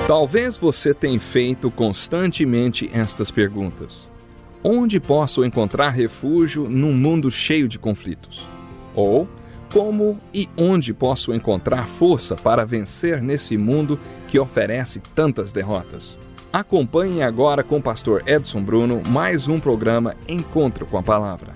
Talvez você tenha feito constantemente estas perguntas. Onde posso encontrar refúgio num mundo cheio de conflitos? Ou, como e onde posso encontrar força para vencer nesse mundo que oferece tantas derrotas? Acompanhe agora com o pastor Edson Bruno mais um programa Encontro com a Palavra.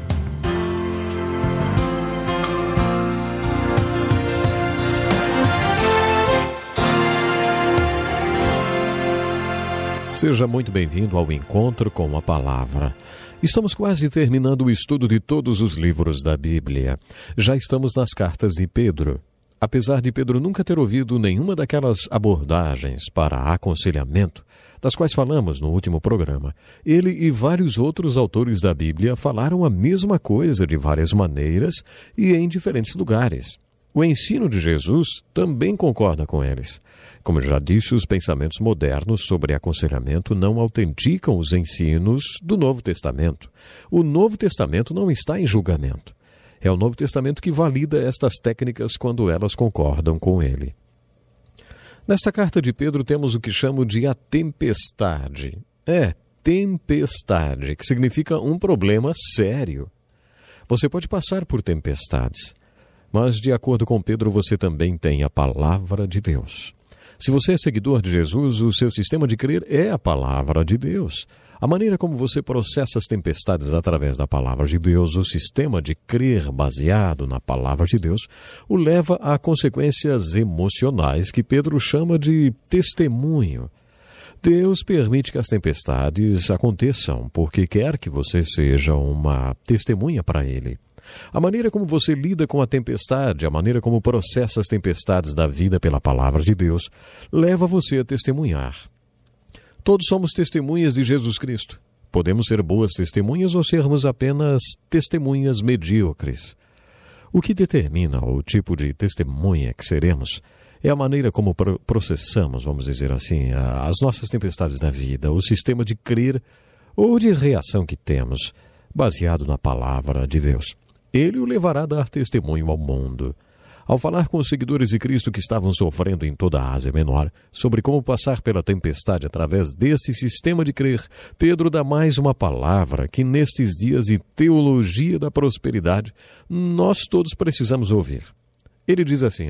Seja muito bem-vindo ao Encontro com a Palavra. Estamos quase terminando o estudo de todos os livros da Bíblia. Já estamos nas cartas de Pedro. Apesar de Pedro nunca ter ouvido nenhuma daquelas abordagens para aconselhamento, das quais falamos no último programa, ele e vários outros autores da Bíblia falaram a mesma coisa de várias maneiras e em diferentes lugares. O ensino de Jesus também concorda com eles. Como já disse, os pensamentos modernos sobre aconselhamento não autenticam os ensinos do Novo Testamento. O Novo Testamento não está em julgamento. É o Novo Testamento que valida estas técnicas quando elas concordam com ele. Nesta carta de Pedro temos o que chamo de a tempestade. Tempestade, que significa um problema sério. Você pode passar por tempestades, mas de acordo com Pedro você também tem a palavra de Deus. Se você é seguidor de Jesus, o seu sistema de crer é a palavra de Deus. A maneira como você processa as tempestades através da palavra de Deus, o sistema de crer baseado na palavra de Deus, o leva a consequências emocionais que Pedro chama de testemunho. Deus permite que as tempestades aconteçam porque quer que você seja uma testemunha para Ele. A maneira como você lida com a tempestade, a maneira como processa as tempestades da vida pela palavra de Deus, leva você a testemunhar. Todos somos testemunhas de Jesus Cristo. Podemos ser boas testemunhas ou sermos apenas testemunhas medíocres. O que determina o tipo de testemunha que seremos é a maneira como processamos, vamos dizer assim, as nossas tempestades da vida, o sistema de crer ou de reação que temos, baseado na palavra de Deus. Ele o levará a dar testemunho ao mundo. Ao falar com os seguidores de Cristo que estavam sofrendo em toda a Ásia Menor sobre como passar pela tempestade através desse sistema de crer, Pedro dá mais uma palavra que nestes dias de teologia da prosperidade nós todos precisamos ouvir. Ele diz assim,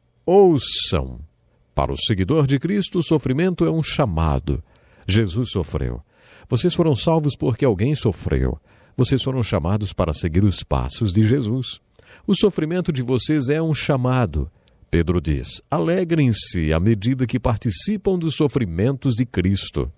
ouçam. Para o seguidor de Cristo, o sofrimento é um chamado. Jesus sofreu. Vocês foram salvos porque alguém sofreu. Vocês foram chamados para seguir os passos de Jesus. O sofrimento de vocês é um chamado. Pedro diz, alegrem-se à medida que participam dos sofrimentos de Cristo.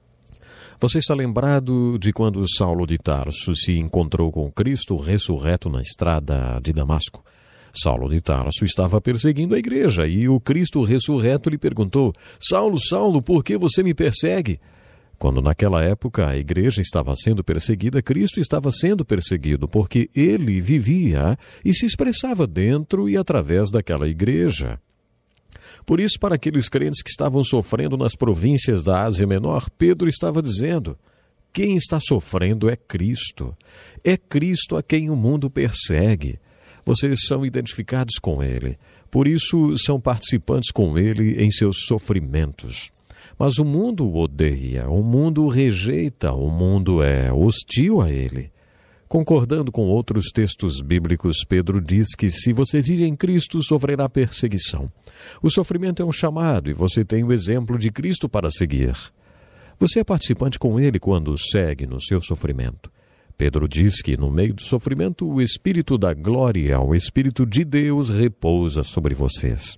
Você está lembrado de quando Saulo de Tarso se encontrou com Cristo ressurreto na estrada de Damasco? Saulo de Tarso estava perseguindo a igreja e o Cristo ressurreto lhe perguntou, Saulo, Saulo, por que você me persegue? Quando naquela época a igreja estava sendo perseguida, Cristo estava sendo perseguido porque ele vivia e se expressava dentro e através daquela igreja. Por isso, para aqueles crentes que estavam sofrendo nas províncias da Ásia Menor, Pedro estava dizendo, quem está sofrendo é Cristo. É Cristo a quem o mundo persegue. Vocês são identificados com ele. Por isso, são participantes com ele em seus sofrimentos. Mas o mundo o odeia, o mundo o rejeita, o mundo é hostil a ele. Concordando com outros textos bíblicos, Pedro diz que se você vive em Cristo, sofrerá perseguição. O sofrimento é um chamado e você tem o exemplo de Cristo para seguir. Você é participante com ele quando segue no seu sofrimento. Pedro diz que no meio do sofrimento, o Espírito da glória, o Espírito de Deus repousa sobre vocês.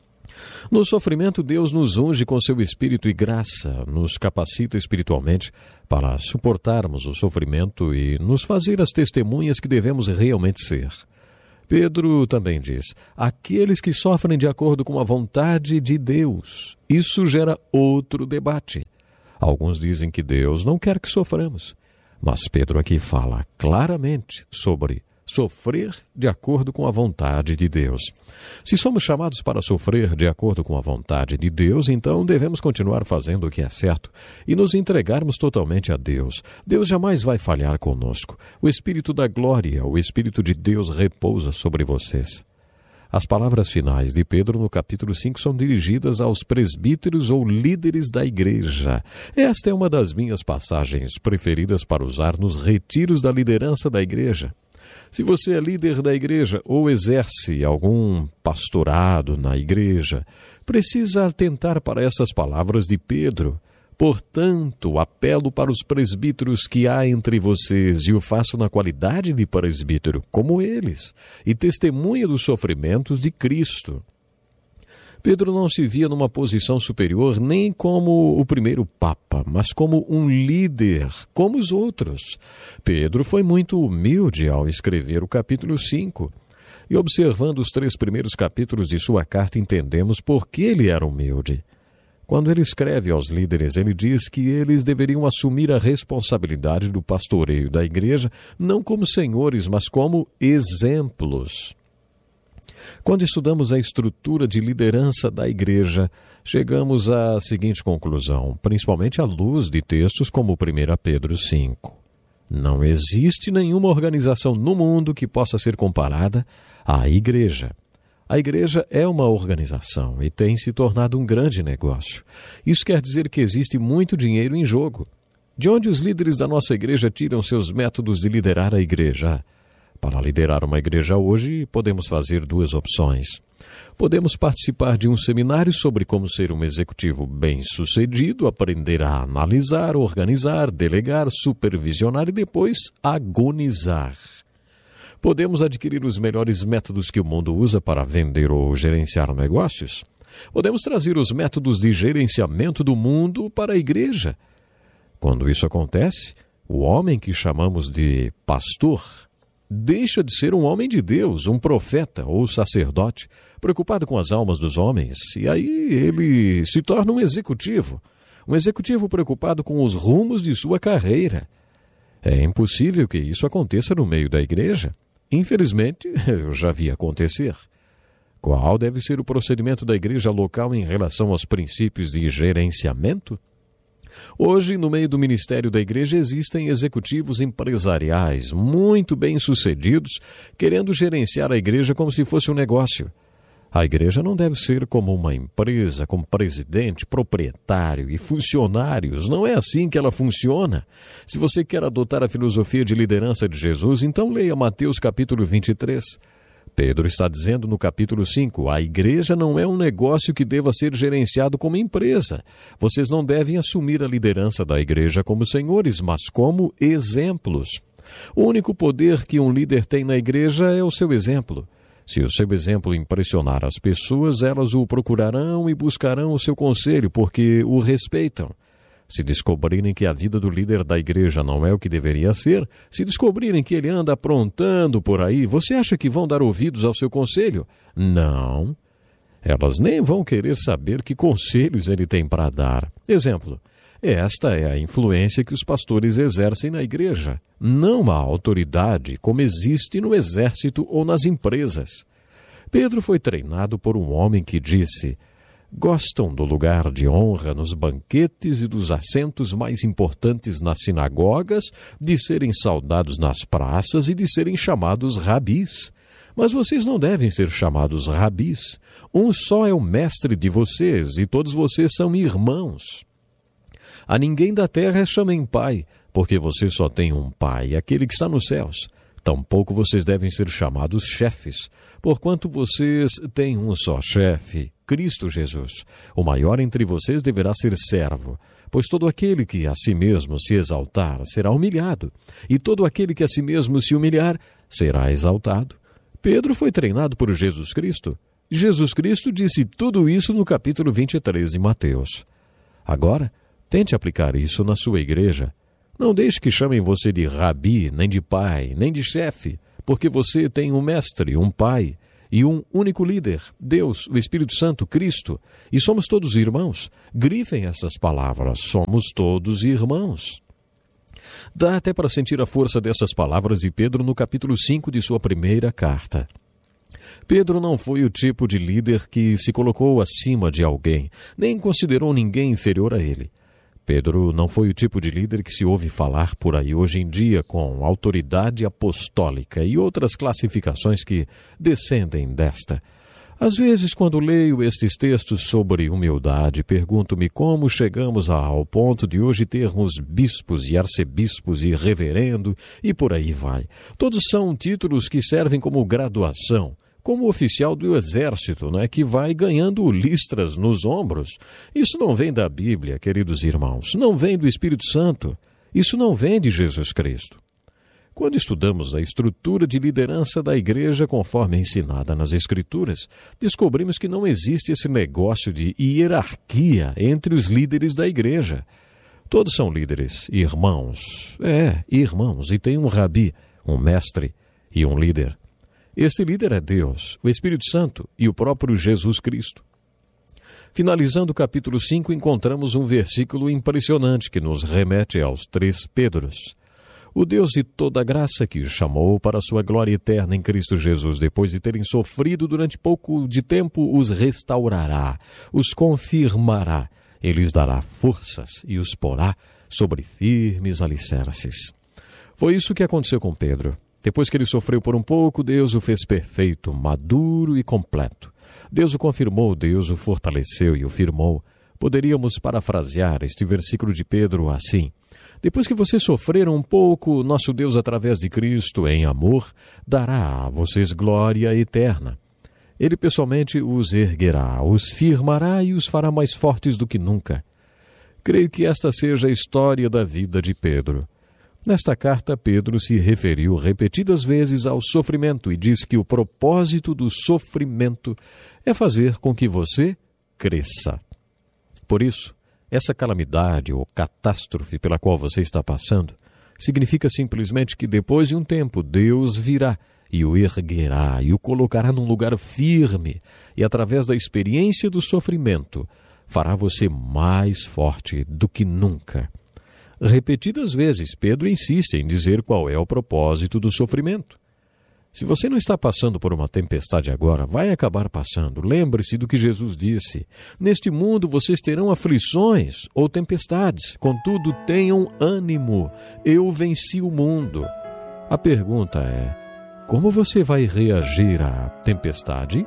No sofrimento, Deus nos unge com seu Espírito e graça, nos capacita espiritualmente para suportarmos o sofrimento e nos fazer as testemunhas que devemos realmente ser. Pedro também diz, aqueles que sofrem de acordo com a vontade de Deus. Isso gera outro debate. Alguns dizem que Deus não quer que soframos, mas Pedro aqui fala claramente sobre sofrer de acordo com a vontade de Deus. Se somos chamados para sofrer de acordo com a vontade de Deus, então devemos continuar fazendo o que é certo e nos entregarmos totalmente a Deus. Deus jamais vai falhar conosco. O Espírito da glória, o Espírito de Deus repousa sobre vocês. As palavras finais de Pedro no capítulo 5 são dirigidas aos presbíteros ou líderes da igreja. Esta é uma das minhas passagens preferidas para usar nos retiros da liderança da igreja. Se você é líder da igreja ou exerce algum pastorado na igreja, precisa atentar para essas palavras de Pedro. Portanto, apelo para os presbíteros que há entre vocês, e o faço na qualidade de presbítero, como eles, e testemunha dos sofrimentos de Cristo. Pedro não se via numa posição superior nem como o primeiro Papa, mas como um líder, como os outros. Pedro foi muito humilde ao escrever o capítulo 5. E observando os 3 primeiros capítulos de sua carta, entendemos por que ele era humilde. Quando ele escreve aos líderes, ele diz que eles deveriam assumir a responsabilidade do pastoreio da igreja, não como senhores, mas como exemplos. Quando estudamos a estrutura de liderança da igreja, chegamos à seguinte conclusão, principalmente à luz de textos como 1 Pedro 5. Não existe nenhuma organização no mundo que possa ser comparada à igreja. A igreja é uma organização e tem se tornado um grande negócio. Isso quer dizer que existe muito dinheiro em jogo. De onde os líderes da nossa igreja tiram seus métodos de liderar a igreja? Para liderar uma igreja hoje, podemos fazer 2 opções. Podemos participar de um seminário sobre como ser um executivo bem-sucedido, aprender a analisar, organizar, delegar, supervisionar e depois agonizar. Podemos adquirir os melhores métodos que o mundo usa para vender ou gerenciar negócios. Podemos trazer os métodos de gerenciamento do mundo para a igreja. Quando isso acontece, o homem que chamamos de pastor deixa de ser um homem de Deus, um profeta ou sacerdote, preocupado com as almas dos homens, e aí ele se torna um executivo preocupado com os rumos de sua carreira. É impossível que isso aconteça no meio da igreja. Infelizmente, eu já vi acontecer. Qual deve ser o procedimento da igreja local em relação aos princípios de gerenciamento? Hoje, no meio do ministério da igreja, existem executivos empresariais muito bem-sucedidos querendo gerenciar a igreja como se fosse um negócio. A igreja não deve ser como uma empresa, com presidente, proprietário e funcionários. Não é assim que ela funciona. Se você quer adotar a filosofia de liderança de Jesus, então leia Mateus capítulo 23. Pedro está dizendo no capítulo 5, a igreja não é um negócio que deva ser gerenciado como empresa. Vocês não devem assumir a liderança da igreja como senhores, mas como exemplos. O único poder que um líder tem na igreja é o seu exemplo. Se o seu exemplo impressionar as pessoas, elas o procurarão e buscarão o seu conselho, porque o respeitam. Se descobrirem que a vida do líder da igreja não é o que deveria ser, se descobrirem que ele anda aprontando por aí, você acha que vão dar ouvidos ao seu conselho? Não. Elas nem vão querer saber que conselhos ele tem para dar. Exemplo, esta é a influência que os pastores exercem na igreja, não a autoridade como existe no exército ou nas empresas. Pedro foi treinado por um homem que disse: gostam do lugar de honra nos banquetes e dos assentos mais importantes nas sinagogas, de serem saudados nas praças e de serem chamados rabis. Mas vocês não devem ser chamados rabis. Um só é o mestre de vocês e todos vocês são irmãos. A ninguém da terra chamem pai, porque você só tem um pai, aquele que está nos céus. Tampouco vocês devem ser chamados chefes, porquanto vocês têm um só chefe, Cristo Jesus. O maior entre vocês deverá ser servo, pois todo aquele que a si mesmo se exaltar será humilhado, e todo aquele que a si mesmo se humilhar será exaltado. Pedro foi treinado por Jesus Cristo. Jesus Cristo disse tudo isso no capítulo 23 de Mateus. Agora, tente aplicar isso na sua igreja. Não deixe que chamem você de rabi, nem de pai, nem de chefe, porque você tem um mestre, um pai e um único líder, Deus, o Espírito Santo, Cristo, e somos todos irmãos. Grifem essas palavras, somos todos irmãos. Dá até para sentir a força dessas palavras de Pedro no capítulo 5 de sua primeira carta. Pedro não foi o tipo de líder que se colocou acima de alguém, nem considerou ninguém inferior a ele. Pedro não foi o tipo de líder que se ouve falar por aí hoje em dia com autoridade apostólica e outras classificações que descendem desta. Às vezes, quando leio estes textos sobre humildade, pergunto-me como chegamos ao ponto de hoje termos bispos e arcebispos e reverendo e por aí vai. Todos são títulos que servem como graduação, como oficial do exército, que vai ganhando listras nos ombros. Isso não vem da Bíblia, queridos irmãos, não vem do Espírito Santo, isso não vem de Jesus Cristo. Quando estudamos a estrutura de liderança da igreja conforme ensinada nas Escrituras, descobrimos que não existe esse negócio de hierarquia entre os líderes da igreja. Todos são líderes, irmãos. Irmãos, e tem um rabi, um mestre e um líder. Esse líder é Deus, o Espírito Santo e o próprio Jesus Cristo. Finalizando o capítulo 5, encontramos um versículo impressionante que nos remete aos 3 Pedros. O Deus de toda graça que os chamou para a sua glória eterna em Cristo Jesus, depois de terem sofrido durante pouco de tempo, os restaurará, os confirmará, ele lhes dará forças e os porá sobre firmes alicerces. Foi isso que aconteceu com Pedro. Depois que ele sofreu por um pouco, Deus o fez perfeito, maduro e completo. Deus o confirmou, Deus o fortaleceu e o firmou. Poderíamos parafrasear este versículo de Pedro assim: depois que vocês sofreram um pouco, nosso Deus, através de Cristo, em amor, dará a vocês glória eterna. Ele pessoalmente os erguerá, os firmará e os fará mais fortes do que nunca. Creio que esta seja a história da vida de Pedro. Nesta carta, Pedro se referiu repetidas vezes ao sofrimento e diz que o propósito do sofrimento é fazer com que você cresça. Por isso, essa calamidade ou catástrofe pela qual você está passando significa simplesmente que depois de um tempo Deus virá e o erguerá e o colocará num lugar firme e através da experiência do sofrimento fará você mais forte do que nunca. Repetidas vezes, Pedro insiste em dizer qual é o propósito do sofrimento. Se você não está passando por uma tempestade agora, vai acabar passando. Lembre-se do que Jesus disse: neste mundo vocês terão aflições ou tempestades, contudo tenham ânimo, eu venci o mundo. A pergunta é: como você vai reagir à tempestade?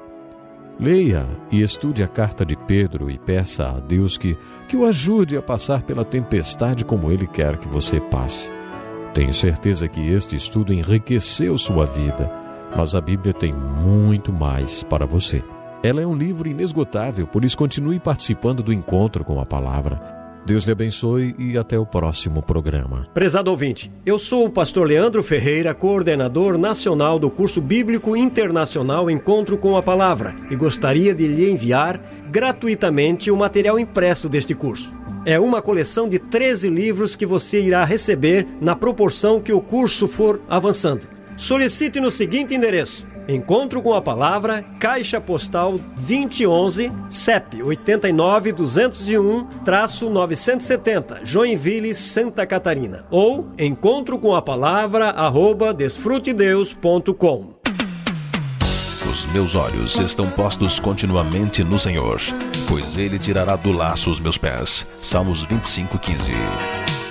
Leia e estude a carta de Pedro e peça a Deus que o ajude a passar pela tempestade como Ele quer que você passe. Tenho certeza que este estudo enriqueceu sua vida, mas a Bíblia tem muito mais para você. Ela é um livro inesgotável, por isso continue participando do encontro com a palavra. Deus lhe abençoe e até o próximo programa. Prezado ouvinte, eu sou o pastor Leandro Ferreira, coordenador nacional do curso bíblico internacional Encontro com a Palavra, e gostaria de lhe enviar gratuitamente o material impresso deste curso. É uma coleção de 13 livros que você irá receber na proporção que o curso for avançando. Solicite no seguinte endereço: Encontro com a Palavra, Caixa Postal 2011, CEP 89-201-970, Joinville, Santa Catarina. Ou encontrocomapalavra@desfrutedeus.com. Os meus olhos estão postos continuamente no Senhor, pois Ele tirará do laço os meus pés. Salmos 25:15.